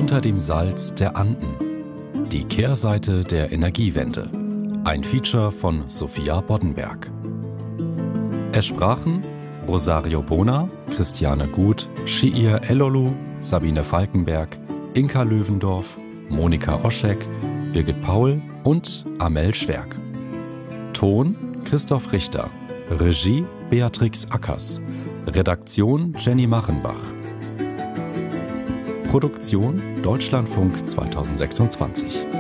Unter dem Salz der Anden. Die Kehrseite der Energiewende. Ein Feature von Sophia Boddenberg. Es sprachen Rosario Bona, Christiane Guth, Shiir Elolu, Sabine Falkenberg, Inka Löwendorf, Monika Oschek, Birgit Paul und Amel Schwerk. Ton Christoph Richter. Regie Beatrix Ackers. Redaktion Jenny Machenbach. Produktion Deutschlandfunk 2026.